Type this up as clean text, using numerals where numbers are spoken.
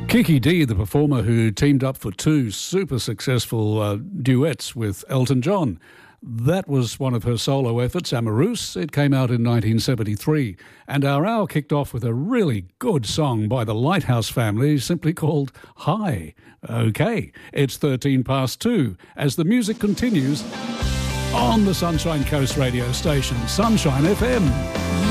Kiki Dee, the performer who teamed up for two super successful duets with Elton John. That was one of her solo efforts, Amourous. It came out in 1973. And our hour kicked off with a really good song by the Lighthouse Family, simply called Hi. OK, it's 13 past 2 as the music continues on the Sunshine Coast radio station, Sunshine FM.